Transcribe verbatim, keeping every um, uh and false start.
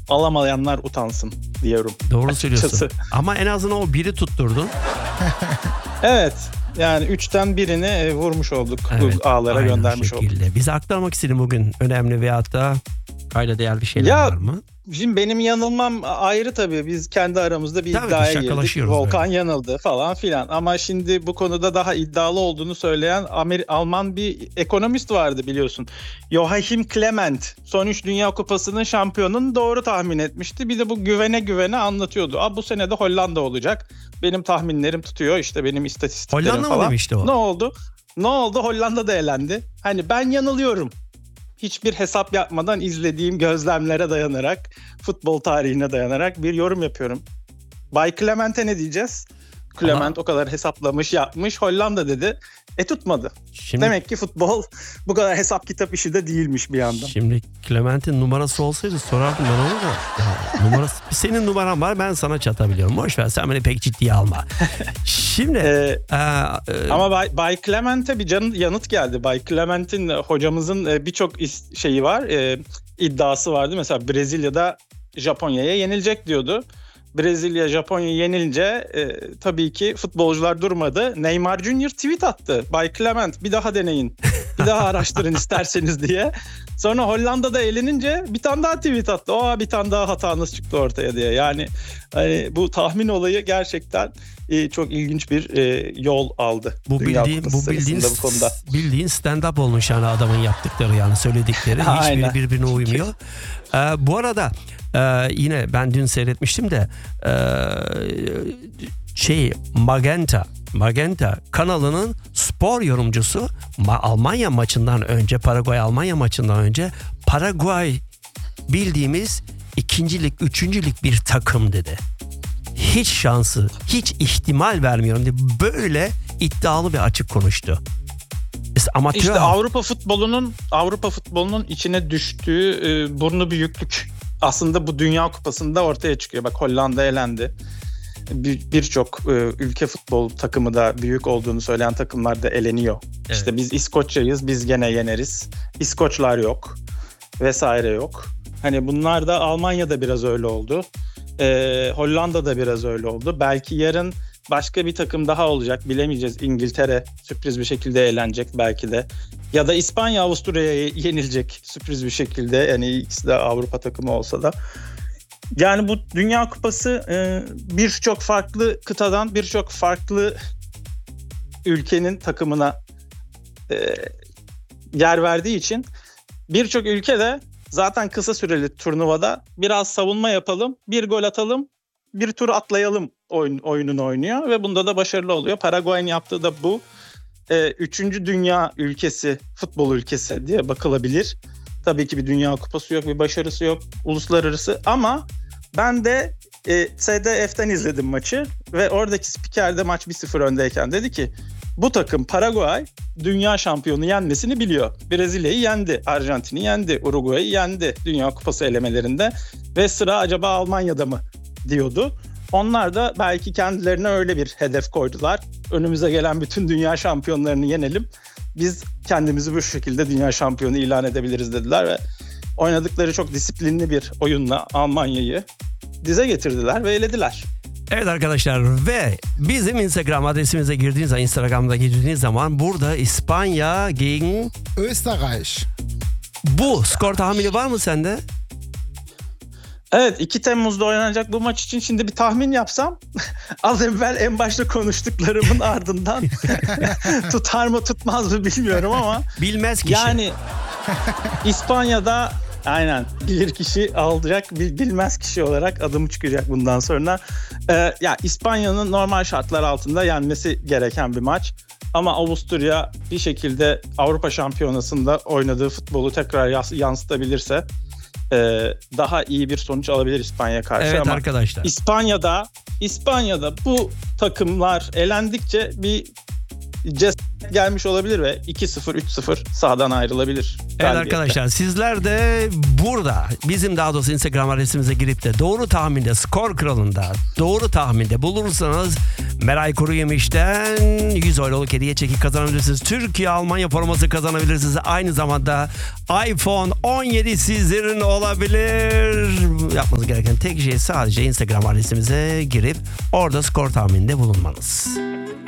alamayanlar utansın diyorum. Doğru açıkçası. söylüyorsun. Ama en azından o biri tutturdun. Evet. Yani üçten birini e, vurmuş olduk. Evet, ağlara göndermiş olduk. Bize aktarmak istedim bugün önemli veyahut da kayda değerli şeyler ya, var mı? Şimdi benim yanılmam ayrı tabii. Biz kendi aramızda bir tabii iddiaya girdik. Volkan böyle. yanıldı falan filan. Ama şimdi bu konuda daha iddialı olduğunu söyleyen Amer- Alman bir ekonomist vardı biliyorsun. Joachim Clement. Son üç Dünya Kupası'nın şampiyonunu doğru tahmin etmişti. Bir de bu güvene güvene anlatıyordu. Aa, bu sene de Hollanda olacak. Benim tahminlerim tutuyor. İşte benim istatistiklerim Hollanda falan. Hollanda mı demişti o? Ne oldu? Ne oldu? Hollanda da elendi. Hani ben yanılıyorum. Hiçbir hesap yapmadan izlediğim gözlemlere dayanarak, futbol tarihine dayanarak bir yorum yapıyorum. Bay Clement'e ne diyeceğiz? Clement Ama... o kadar hesaplamış, yapmış. Hollanda dedi. E tutmadı. Şimdi... Demek ki futbol bu kadar hesap kitap işi de değilmiş bir yandan. Şimdi Clement'in numarası olsaydı sorardım ben onu da. Ya, numarası, senin numaran var, ben sana çatabiliyorum. Boş ver, sen beni pek ciddiye alma. Şimdi ee, e, e, ama Bay, Bay Clement'e bir can, yanıt geldi. Bay Clement'in, hocamızın birçok şeyi var. E, iddiası vardı. Mesela Brezilya'da Japonya'ya yenilecek diyordu. Brezilya Japonya yenilince e, tabii ki futbolcular durmadı. Neymar Junior tweet attı. Bay Clement bir daha deneyin. Bir daha araştırın isterseniz diye. Sonra Hollanda'da elenince bir tane daha tweet attı. Aa, bir tane daha hatanız çıktı ortaya diye. Yani hani bu tahmin olayı gerçekten e, çok ilginç bir e, yol aldı. Bu bildiğin bu bildiğin bu konuda. bildiğin stand-up olmuş yani adamın yaptıkları, yani söyledikleri hiçbiri birbirine uymuyor. Ee, bu arada Ee, yine ben dün seyretmiştim de e, şey Magenta Magenta kanalının spor yorumcusu Almanya maçından önce, Paraguay Almanya maçından önce, Paraguay bildiğimiz ikincilik, üçüncülük bir takım dedi. Hiç şansı, hiç ihtimal vermiyorum dedi. Böyle iddialı bir açık konuştu. İşte, amatör işte Avrupa futbolunun Avrupa futbolunun içine düştüğü e, burnu büyüklük. Aslında bu Dünya Kupası'nda ortaya çıkıyor. Bak Hollanda elendi. Bir, birçok e, ülke futbol takımı da büyük olduğunu söyleyen takımlar da eleniyor. Evet. İşte biz İskoçya'yız, biz gene yeneriz. İskoçlar yok vesaire yok. Hani bunlar da Almanya'da biraz öyle oldu. E, Hollanda'da biraz öyle oldu. Belki yarın başka bir takım daha olacak, bilemeyeceğiz. İngiltere sürpriz bir şekilde eğlenecek belki de. Ya da İspanya Avusturya'ya yenilecek sürpriz bir şekilde. Yani ikisi de Avrupa takımı olsa da. Yani bu Dünya Kupası birçok farklı kıtadan birçok farklı ülkenin takımına yer verdiği için birçok ülke de zaten kısa süreli turnuvada biraz savunma yapalım, bir gol atalım, bir tur atlayalım oyun, oyununu oynuyor ve bunda da başarılı oluyor. Paraguay'ın yaptığı da bu. Ee, üçüncü dünya ülkesi, futbol ülkesi diye bakılabilir. Tabii ki bir Dünya Kupası yok, bir başarısı yok, uluslararası, ama ben de e, S D F'ten izledim maçı ve oradaki spiker de maç bir sıfır öndeyken dedi ki bu takım Paraguay dünya şampiyonu yenmesini biliyor. Brezilya'yı yendi, Arjantin'i yendi, Uruguay'ı yendi Dünya Kupası elemelerinde ve sıra acaba Almanya'da mı diyordu. Onlar da belki kendilerine öyle bir hedef koydular. Önümüze gelen bütün dünya şampiyonlarını yenelim. Biz kendimizi bu şekilde dünya şampiyonu ilan edebiliriz dediler ve oynadıkları çok disiplinli bir oyunla Almanya'yı dize getirdiler ve elediler. Evet arkadaşlar, ve bizim Instagram adresimize girdiğiniz zaman, Instagram'da girdiğiniz zaman burada İspanya gegen Österreich. Bu skor tahmini var mı sende? Evet, iki Temmuz'da oynanacak bu maç için şimdi bir tahmin yapsam az evvel en başta konuştuklarımın ardından tutar mı tutmaz mı bilmiyorum ama bilmez kişi. Yani İspanya'da aynen bilir kişi alacak, bilmez kişi olarak adımı çıkacak bundan sonra. Ee, ya İspanya'nın normal şartlar altında yenmesi gereken bir maç. Ama Avusturya bir şekilde Avrupa Şampiyonası'nda oynadığı futbolu tekrar yansıtabilirse daha iyi bir sonuç alabilir İspanya'ya karşı. Evet ama arkadaşlar. İspanya'da İspanya'da bu takımlar elendikçe bir cesaret gelmiş olabilir ve iki sıfır üç sıfır sahadan ayrılabilir. Evet arkadaşlar, sizler de burada bizim daha doğrusu Instagram adresimize girip de doğru tahminde, skor kralında doğru tahminde bulursanız Meray Kuru Yemiş'ten yüz euroluk hediye çeki kazanabilirsiniz. Türkiye Almanya forması kazanabilirsiniz. Aynı zamanda iPhone on yedi sizlerin olabilir. Yapmanız gereken tek şey sadece Instagram adresimize girip orada skor tahmininde bulunmanız.